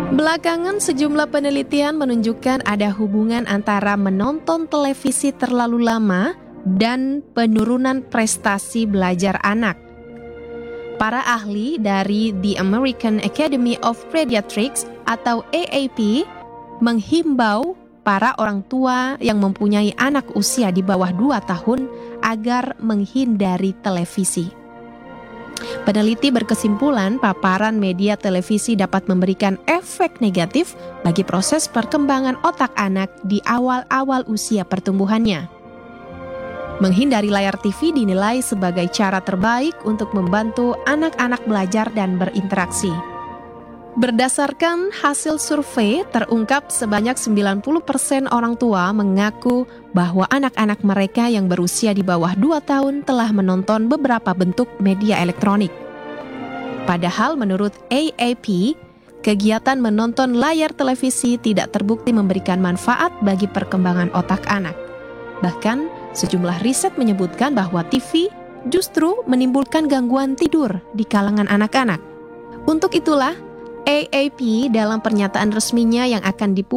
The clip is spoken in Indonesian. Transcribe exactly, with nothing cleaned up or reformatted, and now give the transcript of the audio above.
Belakangan sejumlah penelitian menunjukkan ada hubungan antara menonton televisi terlalu lama dan penurunan prestasi belajar anak. Para ahli dari The American Academy of Pediatrics atau A A P menghimbau para orang tua yang mempunyai anak usia di bawah dua tahun agar menghindari televisi. Peneliti berkesimpulan paparan media televisi dapat memberikan efek negatif bagi proses perkembangan otak anak di awal-awal usia pertumbuhannya. Menghindari layar T V dinilai sebagai cara terbaik untuk membantu anak-anak belajar dan berinteraksi. Berdasarkan hasil survei, terungkap sebanyak sembilan puluh persen orang tua mengaku bahwa anak-anak mereka yang berusia di bawah dua tahun telah menonton beberapa bentuk media elektronik. Padahal menurut A A P, kegiatan menonton layar televisi tidak terbukti memberikan manfaat bagi perkembangan otak anak. Bahkan, sejumlah riset menyebutkan bahwa T V justru menimbulkan gangguan tidur di kalangan anak-anak. Untuk itulah, A A P dalam pernyataan resminya yang akan dipublikasikan